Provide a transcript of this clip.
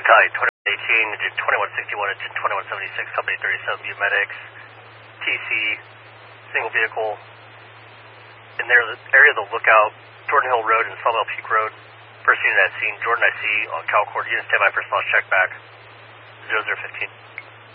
Battalion 2118, Engine 2161, Engine 2176, Company 37 Medics, TC, single vehicle. In their area of the lookout, Jordan Hill Road and Sawmill Peak Road. First unit at scene, Jordan I see on Calcord. Unit stand by for response check back. 0015.